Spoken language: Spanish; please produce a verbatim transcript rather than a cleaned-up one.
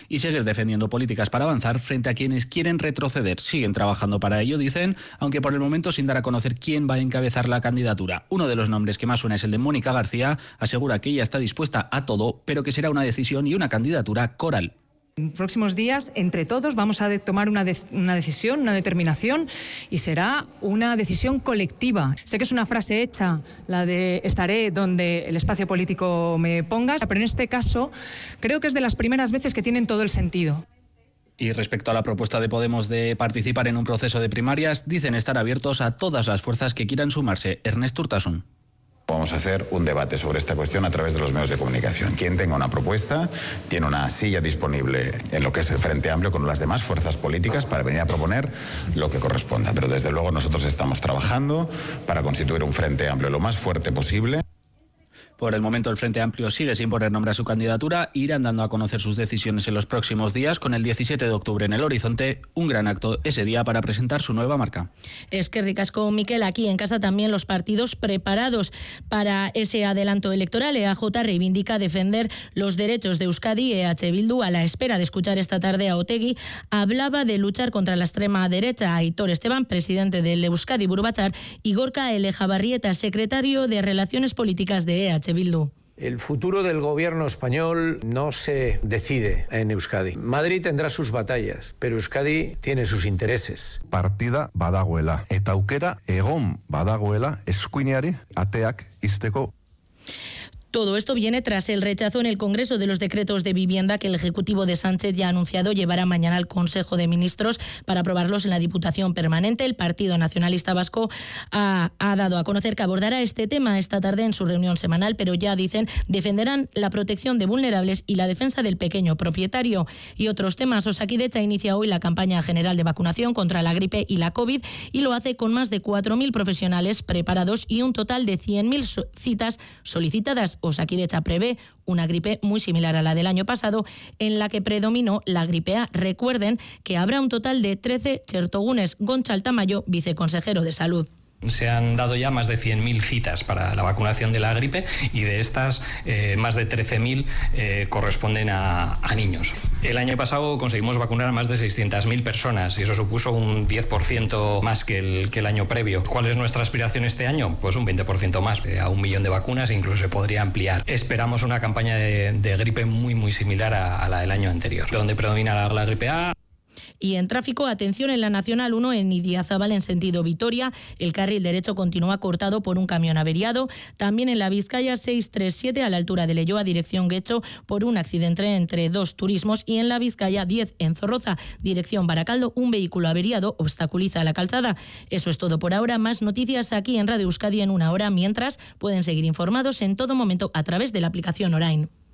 y seguir defendiendo políticas para avanzar frente a quienes quieren retroceder. Siguen trabajando para ello, dicen, aunque por el momento sin dar a conocer quién va a encabezar la candidatura. Uno de los nombres que más suena es el de Mónica García. Asegura que ella está dispuesta a todo, pero que será una decisión y una candidatura coral. En próximos días, entre todos, vamos a de tomar una, de una decisión, una determinación, y será una decisión colectiva. Sé que es una frase hecha, la de estaré donde el espacio político me pongas, pero en este caso creo que es de las primeras veces que tienen todo el sentido. Y respecto a la propuesta de Podemos de participar en un proceso de primarias, dicen estar abiertos a todas las fuerzas que quieran sumarse. Ernest Urtasun. Vamos a hacer un debate sobre esta cuestión a través de los medios de comunicación. Quien tenga una propuesta tiene una silla disponible en lo que es el Frente Amplio con las demás fuerzas políticas para venir a proponer lo que corresponda. Pero desde luego nosotros estamos trabajando para constituir un Frente Amplio lo más fuerte posible. Por el momento el Frente Amplio sigue sin poner nombre a su candidatura. Irán dando a conocer sus decisiones en los próximos días, con el diecisiete de octubre en el horizonte, un gran acto ese día para presentar su nueva marca. Es que ricasco, Miquel, aquí en casa también los partidos preparados para ese adelanto electoral. E A J reivindica defender los derechos de Euskadi. E H Bildu, a la espera de escuchar esta tarde a Otegi, hablaba de luchar contra la extrema derecha. Aitor Esteban, presidente del Euskadi Buru Batzar, y Gorka Elejabarrieta, secretario de Relaciones Políticas de E H Bildu. El futuro del gobierno español no se decide en Euskadi. Madrid tendrá sus batallas, pero Euskadi tiene sus intereses. Partida badagoela eta aukera egon badagoela eskuinari ateak ixteko. Todo esto viene tras el rechazo en el Congreso de los decretos de vivienda que el Ejecutivo de Sánchez ya ha anunciado llevará mañana al Consejo de Ministros para aprobarlos en la Diputación Permanente. El Partido Nacionalista Vasco ha, ha dado a conocer que abordará este tema esta tarde en su reunión semanal, pero ya dicen defenderán la protección de vulnerables y la defensa del pequeño propietario. Y otros temas. Osakidetza inicia hoy la campaña general de vacunación contra la gripe y la COVID y lo hace con más de cuatro mil profesionales preparados y un total de cien mil citas solicitadas. Osakidetza prevé una gripe muy similar a la del año pasado, en la que predominó la gripe A. Recuerden que habrá un total de trece txertogunes. Gontzal Tamayo, viceconsejero de Salud. Se han dado ya más de cien mil citas para la vacunación de la gripe y de estas eh, más de trece mil eh, corresponden a, a niños. El año pasado conseguimos vacunar a más de seiscientas mil personas y eso supuso un diez por ciento más que el, que el año previo. ¿Cuál es nuestra aspiración este año? Pues un veinte por ciento más, eh, a un millón de vacunas, incluso se podría ampliar. Esperamos una campaña de, de gripe muy muy similar a, a la del año anterior, donde predomina la, la gripe A. Y en tráfico, atención en la Nacional uno en Idiazábal en sentido Vitoria. El carril derecho continúa cortado por un camión averiado. También en la Vizcaya seiscientos treinta y siete a la altura de Leioa, dirección Guecho, por un accidente entre dos turismos. Y en la Vizcaya diez en Zorroza, dirección Baracaldo, un vehículo averiado obstaculiza la calzada. Eso es todo por ahora. Más noticias aquí en Radio Euskadi en una hora. Mientras, pueden seguir informados en todo momento a través de la aplicación Orain.